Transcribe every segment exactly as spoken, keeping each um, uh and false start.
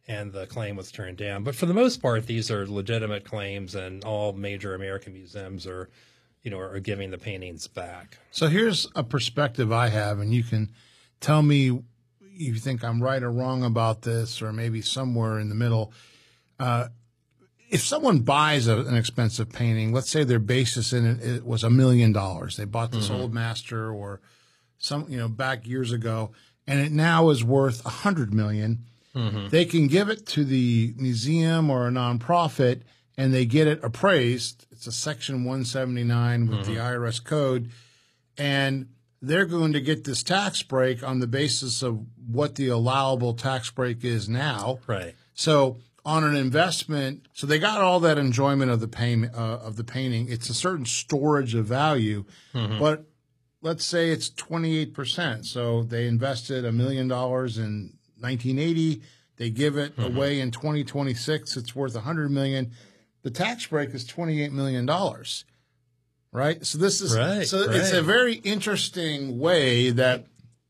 and the claim was turned down. But for the most part, these are legitimate claims, and all major American museums are, you know, are giving the paintings back. So here's a perspective I have, and you can tell me you think I'm right or wrong about this, or maybe somewhere in the middle. Uh, if someone buys a, an expensive painting, let's say their basis in it, it was a million dollars. They bought this mm-hmm. old master or some, you know, back years ago, and it now is worth a hundred million. Mm-hmm. They can give it to the museum or a nonprofit, and they get it appraised. It's a Section one seventy-nine with mm-hmm. the I R S code, and they're going to get this tax break on the basis of what the allowable tax break is now. Right. So on an investment, so they got all that enjoyment of the pain, uh, of the painting. It's a certain storage of value, mm-hmm. but let's say it's twenty-eight percent. So they invested a million dollars in nineteen eighty. They give it mm-hmm. away in twenty twenty-six. It's worth a hundred million dollars. The tax break is twenty-eight million dollars. Right? So this is right, so right. it's a very interesting way that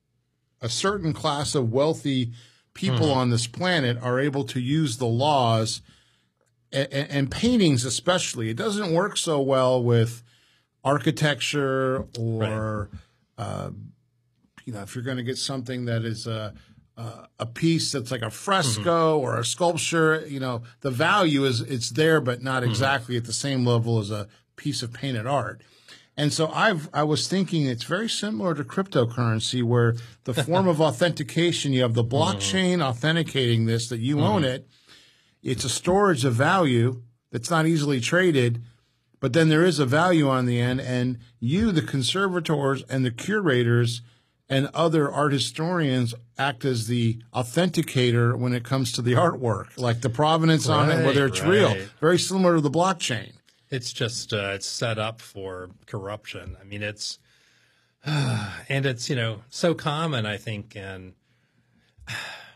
a certain class of wealthy people mm-hmm. on this planet are able to use the laws and, and paintings especially. It doesn't work so well with architecture or right. uh, you know, if you're going to get something that is a uh, a piece that's like a fresco mm-hmm. or a sculpture, you know, the value is it's there, but not exactly mm-hmm. at the same level as a piece of painted art. And so I've I was thinking it's very similar to cryptocurrency, where the form of authentication, you have the blockchain mm-hmm. authenticating this, that you mm-hmm. own it. It's a storage of value that's not easily traded, but then there is a value on the end, and you, the conservators and the curators and other art historians, act as the authenticator when it comes to the artwork, like the provenance right, on it, whether it's right. real. Very similar to the blockchain. It's just uh, it's set up for corruption. I mean, it's uh, and it's you know so common. I think, and uh,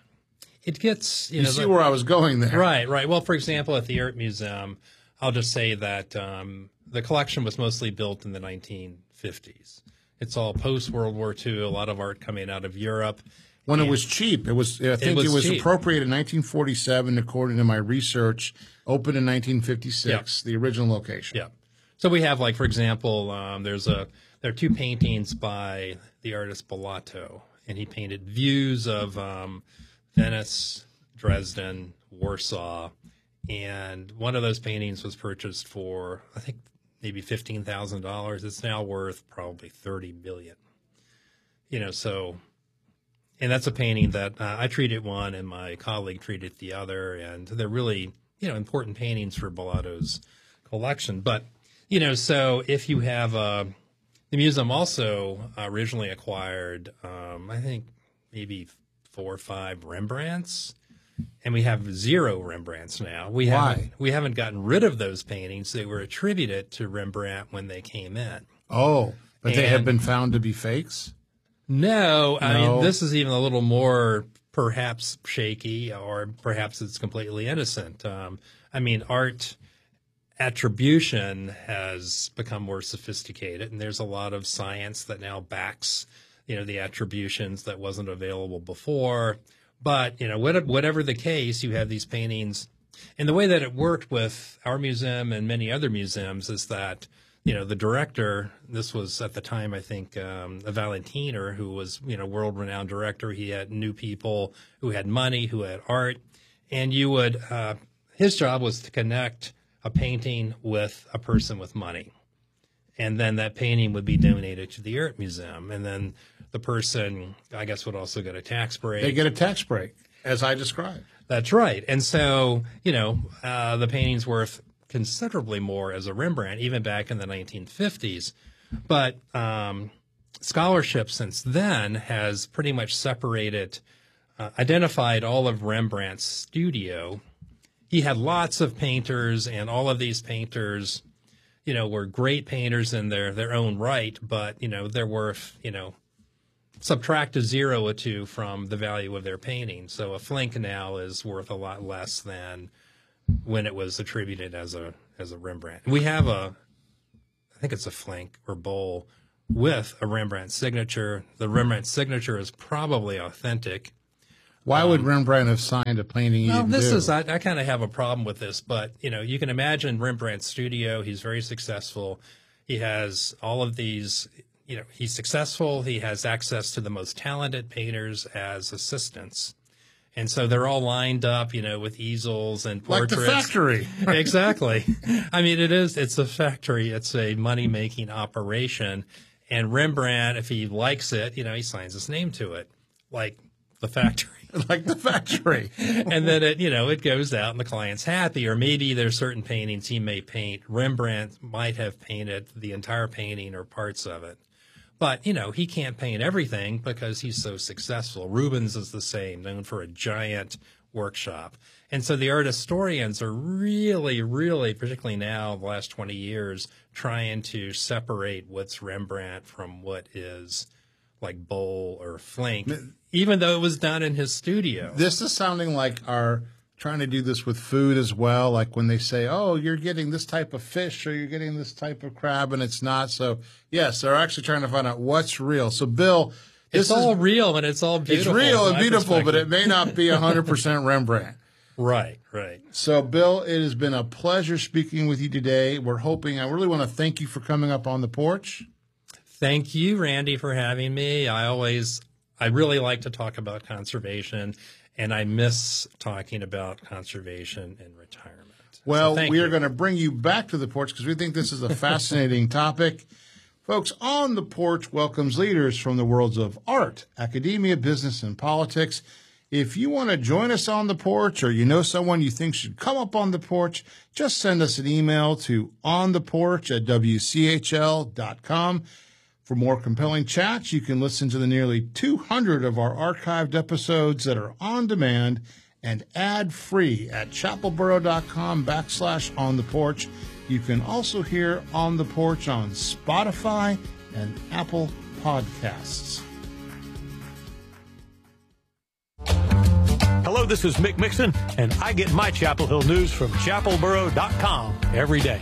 it gets you, you know see the, where I was going there, right? Right. Well, for example, at the Art Museum, I'll just say that um, the collection was mostly built in the nineteen fifties. It's all post World War Two. A lot of art coming out of Europe. When and it was cheap, it was. I think it was, it was appropriated in nineteen forty-seven, according to my research. Opened in nineteen fifty-six, yeah. the original location. Yeah. So we have, like, for example, um, there's a there are two paintings by the artist Bellato, and he painted views of um, Venice, Dresden, Warsaw, and one of those paintings was purchased for, I think, maybe fifteen thousand dollars. It's now worth probably thirty billion dollars. You know, so. And that's a painting that uh, I treated one and my colleague treated the other, and they're really, you know, important paintings for Bellato's collection. But, you know, so if you have uh, the museum also originally acquired, um, I think maybe four or five Rembrandts, and we have zero Rembrandts now. We Why? haven't we haven't gotten rid of those paintings. They were attributed to Rembrandt when they came in. Oh, but and, they have been found to be fakes? No, I no. mean, this is even a little more perhaps shaky, or perhaps it's completely innocent. Um, I mean, art attribution has become more sophisticated, and there's a lot of science that now backs, you know, the attributions that wasn't available before. But, you know, whatever the case, you have these paintings. And the way that it worked with our museum and many other museums is that, you know, the director, this was at the time, I think, um, a Valentiner, who was, you know, world-renowned director. He had new people who had money, who had art. And you would, uh, his job was to connect a painting with a person with money. And then that painting would be donated to the Art Museum. And then the person, I guess, would also get a tax break. They get a tax break, as I described. That's right. And so, you know, uh, the painting's worth considerably more as a Rembrandt, even back in the nineteen fifties. But um, scholarship since then has pretty much separated, uh, identified all of Rembrandt's studio. He had lots of painters, and all of these painters, you know, were great painters in their, their own right, but, you know, they're worth, you know, subtract a zero or two from the value of their painting. So a Flinck now is worth a lot less than when it was attributed as a as a Rembrandt. We have a, I think it's a Flinck or bowl with a Rembrandt signature. The Rembrandt signature is probably authentic. Why would Rembrandt have signed a painting he Well, didn't this do? is I, I kind of have a problem with this, but you know, you can imagine Rembrandt's studio. He's very successful. He has all of these. You know, he's successful. He has access to the most talented painters as assistants. And so they're all lined up, you know, with easels and portraits. Like the factory. Exactly. I mean, it is, it's a factory. It's a money-making operation. And Rembrandt, if he likes it, you know, he signs his name to it, like the factory. Like the factory. And then it, you know, it goes out and the client's happy. Or maybe there's certain paintings he may paint. Rembrandt might have painted the entire painting or parts of it. But, you know, he can't paint everything because he's so successful. Rubens is the same, known for a giant workshop. And so the art historians are really, really, particularly now, the last twenty years, trying to separate what's Rembrandt from what is like Bol or Flink, even though it was done in his studio. This is sounding like our trying to do this with food as well, like when they say, oh, you're getting this type of fish or you're getting this type of crab, and it's not. So, yes, they're actually trying to find out what's real. So, Bill, it's all real and it's all beautiful. It's real and beautiful, but it may not be one hundred percent Rembrandt. Right, right. So, Bill, it has been a pleasure speaking with you today. We're hoping, I really want to thank you for coming up on the porch. Thank you, Randy, for having me. I always, I really like to talk about conservation, and I miss talking about conservation and retirement. Well, so we you. are going to bring you back to the porch because we think this is a fascinating topic. Folks, On the Porch welcomes leaders from the worlds of art, academia, business, and politics. If you want to join us on the porch or you know someone you think should come up on the porch, just send us an email to ontheporch at w c h l dot com. For more compelling chats, you can listen to the nearly two hundred of our archived episodes that are on demand and ad-free at chapelboro.com backslash on the porch. You can also hear On the Porch on Spotify and Apple Podcasts. Hello, this is Mick Mixon, and I get my Chapel Hill news from chapel boro dot com every day.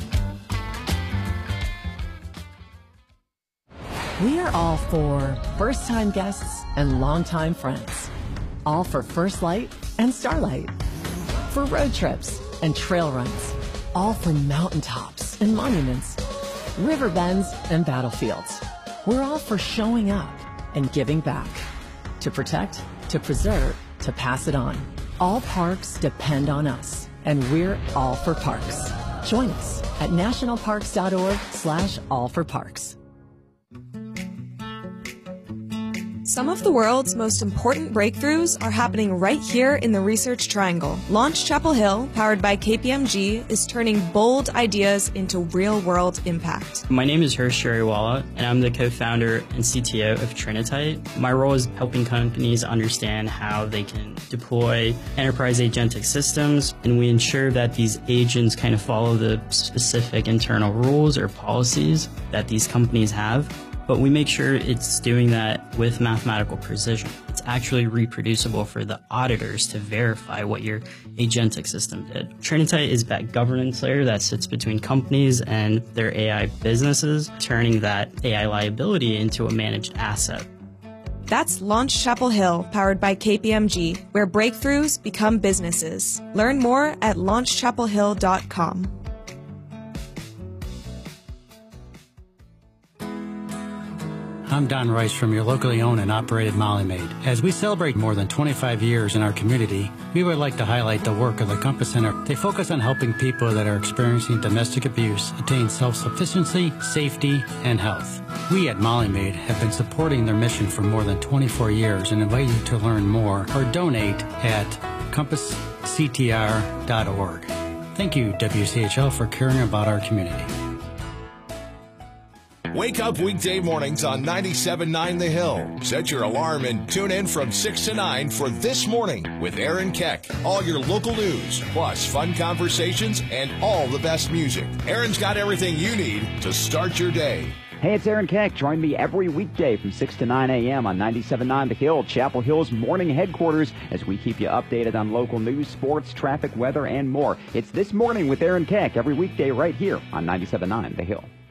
We are all for first-time guests and longtime friends. All for First Light and Starlight. For road trips and trail runs. All for mountaintops and monuments. River bends and battlefields. We're all for showing up and giving back. To protect, to preserve, to pass it on. All parks depend on us, and we're all for parks. Join us at nationalparks.org slash all for parks. Some of the world's most important breakthroughs are happening right here in the Research Triangle. Launch Chapel Hill, powered by K P M G, is turning bold ideas into real-world impact. My name is Hirsch Jariwala, and I'm the co-founder and C T O of Trinitite. My role is helping companies understand how they can deploy enterprise agentic systems, and we ensure that these agents kind of follow the specific internal rules or policies that these companies have. But we make sure it's doing that with mathematical precision. It's actually reproducible for the auditors to verify what your agentic system did. Trinitite is that governance layer that sits between companies and their A I businesses, turning that A I liability into a managed asset. That's Launch Chapel Hill, powered by K P M G, where breakthroughs become businesses. Learn more at launch chapel hill dot com. I'm Don Rice from your locally owned and operated Molly Maid. As we celebrate more than twenty-five years in our community, we would like to highlight the work of the Compass Center. They focus on helping people that are experiencing domestic abuse attain self-sufficiency, safety, and health. We at Molly Maid have been supporting their mission for more than twenty-four years and invite you to learn more or donate at compass c t r dot org. Thank you, W C H L, for caring about our community. Wake up weekday mornings on ninety-seven point nine The Hill. Set your alarm and tune in from six to nine for This Morning with Aaron Keck. All your local news, plus fun conversations and all the best music. Aaron's got everything you need to start your day. Hey, it's Aaron Keck. Join me every weekday from six to nine a.m. on ninety-seven point nine The Hill, Chapel Hill's morning headquarters, as we keep you updated on local news, sports, traffic, weather, and more. It's This Morning with Aaron Keck every weekday right here on ninety-seven point nine The Hill.